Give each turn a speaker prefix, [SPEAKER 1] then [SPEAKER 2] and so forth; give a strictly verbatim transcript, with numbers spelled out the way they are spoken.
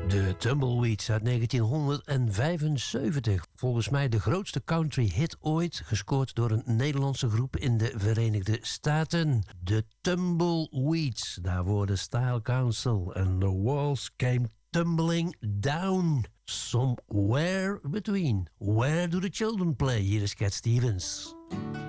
[SPEAKER 1] De Tumbleweeds uit negentienhonderdvijfenzeventig. Volgens mij de grootste country hit ooit, gescoord door een Nederlandse groep in de Verenigde Staten. De Tumbleweeds, daar worden Style Council and the walls came tumbling down. Somewhere between. Where do the children play? Hier is Cat Stevens.